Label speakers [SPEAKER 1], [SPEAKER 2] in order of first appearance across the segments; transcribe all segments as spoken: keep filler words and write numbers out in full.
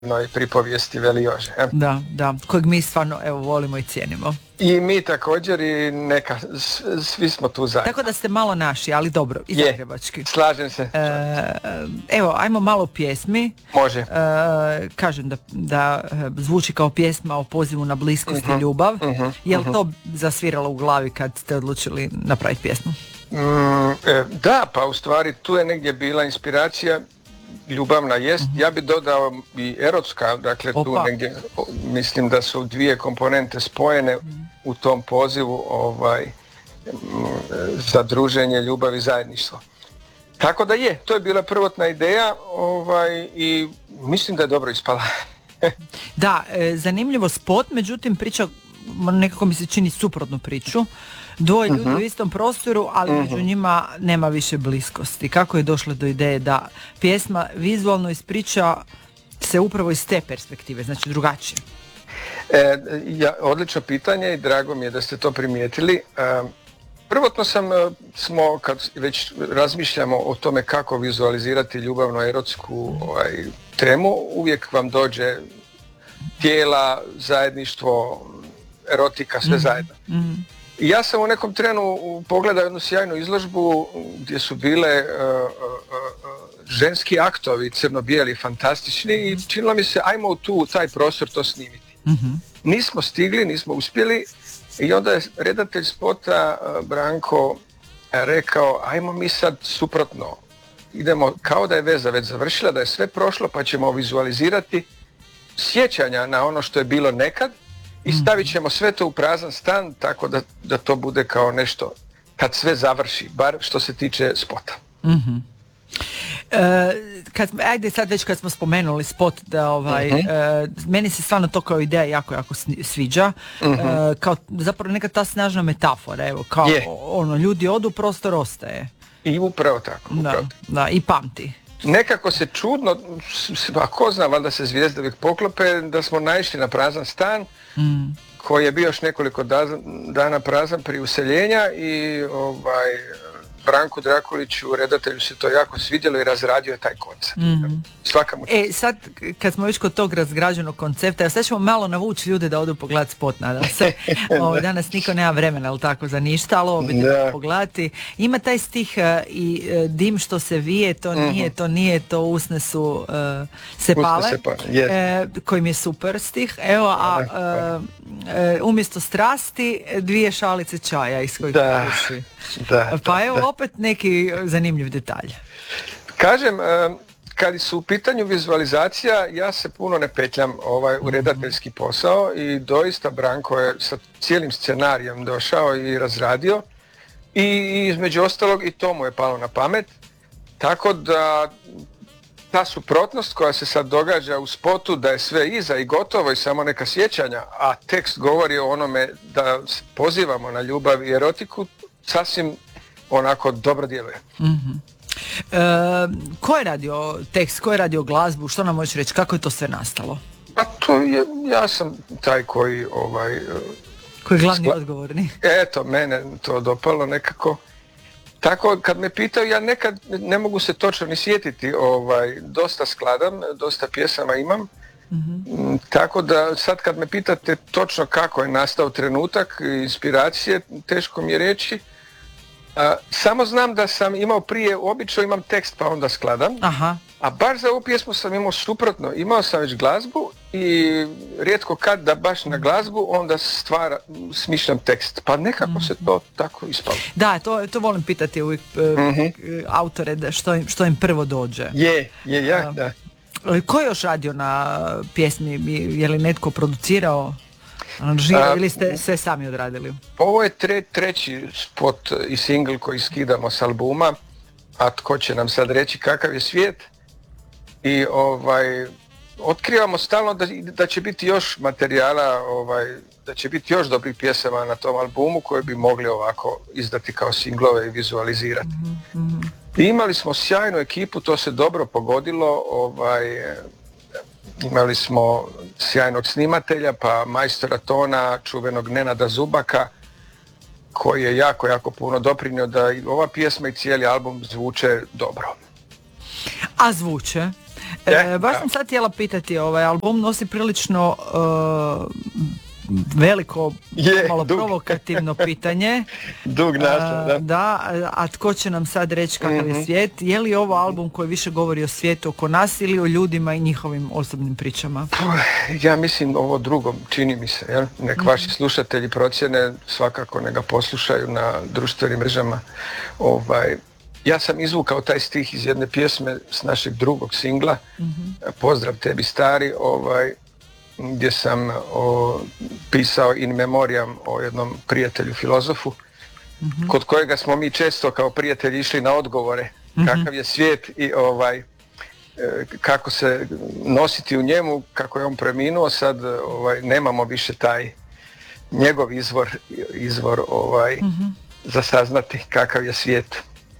[SPEAKER 1] jednoj pripovijesti veli Jože. E?
[SPEAKER 2] Da, da, kojeg mi stvarno evo volimo i cijenimo.
[SPEAKER 1] I mi također i neka, svi smo tu zajedno.
[SPEAKER 2] Tako da ste malo naši, ali dobro, i zagrebački.
[SPEAKER 1] Slažem se.
[SPEAKER 2] E, evo, ajmo malo pjesmi.
[SPEAKER 1] Može.
[SPEAKER 2] E, kažem da, da zvuči kao pjesma o pozivu na bliskost uh-huh. i ljubav. Uh-huh. Je li uh-huh. to zasviralo u glavi kad ste odlučili napraviti pjesmu?
[SPEAKER 1] Mm, e, da, pa u stvari tu je negdje bila inspiracija. Ljubavna jest, uh-huh. ja bi dodao i erotska, dakle Opa. tu negdje mislim da su dvije komponente spojene uh-huh. u tom pozivu ovaj, m, za druženje, ljubav i zajedništvo. Tako da je, to je bila prvotna ideja ovaj, i mislim da je dobro ispala.
[SPEAKER 2] Da, e, zanimljivo spot, međutim priča nekako mi se čini suprotnu priču. Dvoje ljudi uh-huh. u istom prostoru, ali uh-huh. među njima nema više bliskosti. Kako je došlo do ideje da pjesma vizualno ispriča se upravo iz te perspektive, znači drugačije?
[SPEAKER 1] E, ja, odlično pitanje i drago mi je da ste to primijetili. E, prvotno sam, smo, kad već razmišljamo o tome kako vizualizirati ljubavno-erotsku ovaj, temu, uvijek vam dođe tijela, zajedništvo, erotika, sve uh-huh. zajedno. Uh-huh. Ja sam u nekom trenu pogledao jednu sjajnu izložbu gdje su bile uh, uh, uh, ženski aktovi, crno-bijeli, fantastični i činilo mi se ajmo tu u taj prostor to snimiti. Mm-hmm. Nismo stigli, nismo uspjeli i onda je redatelj spota uh, Branko rekao ajmo mi sad suprotno. Idemo kao da je veza već završila, da je sve prošlo pa ćemo vizualizirati sjećanja na ono što je bilo nekad i stavit ćemo sve to u prazan stan tako da, da to bude kao nešto kad sve završi, bar što se tiče spota.
[SPEAKER 2] Mm-hmm. E, kad, ajde sad već kad smo spomenuli spot da ovaj, mm-hmm. e, meni se stvarno to kao ideja jako jako sviđa, mm-hmm. e, kao zapravo neka ta snažna metafora, evo, kao yeah. ono, ljudi odu, prostor ostaje.
[SPEAKER 1] I upravo tako. Upravo.
[SPEAKER 2] Da, da, i pamti.
[SPEAKER 1] Nekako se čudno, a ko zna, valjda se zvijezde uvijek poklope, da smo naišli na prazan stan mm. koji je bio još nekoliko da, dana prazan prije useljenja i ovaj, Branku Drakuliću, redatelju, se to jako svidjelo i razradio je taj koncept. Mm. Svaka mu.
[SPEAKER 2] E, sad kad smo već kod tog razgrađenog koncepta, sad ćemo malo navući ljude da odu pogledati spot, nadam se. Ovo, danas niko nema vremena, ali tako, za ništa, ali ovo bi trebalo pogledati. Ima taj stih uh, i uh, dim što se vije, to mm-hmm. nije, to nije, to usne su uh, se pale,
[SPEAKER 1] se pa, yes.
[SPEAKER 2] uh, koji mi je super stih. Evo, a uh, uh, umjesto strasti, dvije šalice čaja iz kojih
[SPEAKER 1] da.
[SPEAKER 2] puši.
[SPEAKER 1] Da,
[SPEAKER 2] pa
[SPEAKER 1] da,
[SPEAKER 2] evo
[SPEAKER 1] da.
[SPEAKER 2] opet neki zanimljiv detalj.
[SPEAKER 1] Kažem, kad su u pitanju vizualizacija, ja se puno ne petljam ovaj, u redateljski posao i doista Branko je sa cijelim scenarijem došao i razradio i između ostalog i to mu je palo na pamet. Tako da ta suprotnost koja se sad događa u spotu da je sve iza i gotovo i samo neka sjećanja, a tekst govori o onome da pozivamo na ljubav i erotiku, sasvim onako dobro djeluje.
[SPEAKER 2] Mm-hmm. E, ko je radio tekst, ko je radio glazbu, što nam možeš reći, kako je to sve nastalo?
[SPEAKER 1] Pa to je, ja sam taj koji ovaj...
[SPEAKER 2] Koji je glavni skla... odgovorni.
[SPEAKER 1] Eto, mene to dopalo nekako. Tako, kad me pitaju, ja nekad ne mogu se točno ni sjetiti, ovaj, dosta skladam, dosta pjesama imam. Mm-hmm. Tako da sad kad me pitate točno kako je nastao trenutak inspiracije, teško mi je reći. A, samo znam da sam imao prije, obično imam tekst pa onda skladam. Aha. A baš za ovu pjesmu sam imao suprotno, imao sam već glazbu i rijetko kad da baš na glazbu onda stvara, smišljam tekst, pa nekako mm-hmm. se to tako ispalo.
[SPEAKER 2] Da, to, to volim pitati uvijek mm-hmm. autore da što, im, što im prvo dođe.
[SPEAKER 1] Je, je, ja,
[SPEAKER 2] um,
[SPEAKER 1] da.
[SPEAKER 2] Ko je još radio na pjesmi, je li netko producirao? Živo, ili ste sve sami odradili?
[SPEAKER 1] Ovo je tre, treći spot i single koji skidamo s albuma, a tko će nam sad reći kakav je svijet i ovaj, otkrivamo stalno da, da će biti još materijala, ovaj, da će biti još dobrih pjesama na tom albumu koje bi mogli ovako izdati kao singlove i vizualizirati. Mm-hmm. I imali smo sjajnu ekipu, to se dobro pogodilo, ovaj, imali smo sjajnog snimatelja, pa majstora tona, čuvenog Nenada Zubaka, koji je jako, jako puno doprinio da i ova pjesma i cijeli album zvuče dobro.
[SPEAKER 2] A zvuče? E, baš sam sad htjela pitati, ovaj album nosi prilično uh, veliko,
[SPEAKER 1] je,
[SPEAKER 2] malo
[SPEAKER 1] dug.
[SPEAKER 2] provokativno pitanje.
[SPEAKER 1] Dug naslov, da.
[SPEAKER 2] Da, a tko će nam sad reći kakav mm-hmm. je svijet? Je li ovo album koji više govori o svijetu oko nas ili o ljudima i njihovim osobnim pričama?
[SPEAKER 1] Ja mislim ovo drugo, čini mi se, jel? Nek mm-hmm. vaši slušatelji procjene, svakako ne ga poslušaju na društvenim mrežama. Ovaj, ja sam izvukao taj stih iz jedne pjesme s našeg drugog singla, mm-hmm. Pozdrav tebi stari, ovaj, gdje sam o, pisao in memoriam o jednom prijatelju filozofu, mm-hmm. kod kojega smo mi često kao prijatelji išli na odgovore, mm-hmm. kakav je svijet i ovaj, e, kako se nositi u njemu, kako je on preminuo, sad ovaj, nemamo više taj njegov izvor, izvor ovaj, mm-hmm. za saznati kakav je svijet.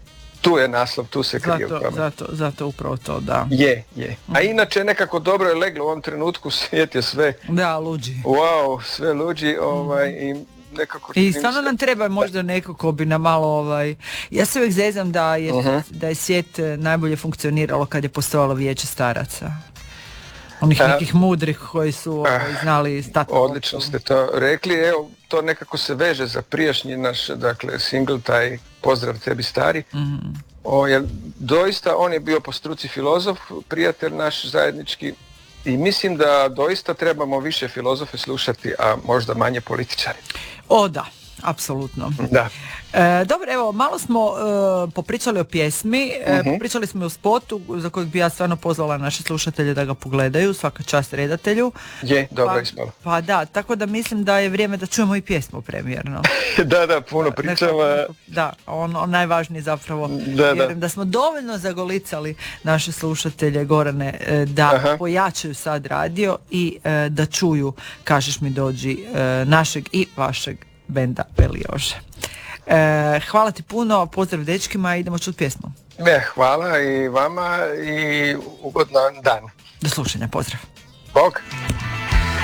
[SPEAKER 1] Tu je naslov, tu se krije
[SPEAKER 2] zato,
[SPEAKER 1] u tome.
[SPEAKER 2] Zato, zato upravo to, da.
[SPEAKER 1] Je, je. A inače nekako dobro je leglo u ovom trenutku, svijet je sve...
[SPEAKER 2] Da, luđi.
[SPEAKER 1] Wow, sve luđi, ovaj, i nekako...
[SPEAKER 2] I stvarno nam treba možda neko ko bi nam malo, ovaj... Ja se uvijek zezam da je, uh-huh. da je svijet najbolje funkcioniralo kad je postojalo vijeće staraca. Onih nekih mudrih koji su ovaj, znali stati.
[SPEAKER 1] Odlično ste to rekli, evo, to nekako se veže za prijašnji naš, dakle, single, taj Pozdrav tebi stari. Mm-hmm. O, jer doista on je bio po struci filozof, prijatelj naš zajednički, i mislim da doista trebamo više filozofe slušati, a možda manje političari.
[SPEAKER 2] O da, apsolutno.
[SPEAKER 1] Da.
[SPEAKER 2] E, dobro, evo, malo smo e, popričali o pjesmi, e, uh-huh. popričali smo o spotu za kojeg bi ja stvarno pozvala naše slušatelje da ga pogledaju, svaka čast redatelju.
[SPEAKER 1] Je, dobro
[SPEAKER 2] pa,
[SPEAKER 1] ispalo.
[SPEAKER 2] Pa da, tako da mislim da je vrijeme da čujemo i pjesmu premijerno.
[SPEAKER 1] da, da, puno pričamo.
[SPEAKER 2] Da, on, on najvažniji zapravo.
[SPEAKER 1] Da,
[SPEAKER 2] vjerujem
[SPEAKER 1] da.
[SPEAKER 2] da smo dovoljno zagolicali naše slušatelje, Gorane, da Aha. pojačaju sad radio i e, da čuju Kažeš mi dođi e, našeg i vašeg benda Veli Jože. E, hvala ti puno, pozdrav dečkima i idemo čuti pjesmu.
[SPEAKER 1] Ne, hvala i vama i ugodan dan.
[SPEAKER 2] Do slušanja, pozdrav.
[SPEAKER 1] Bog.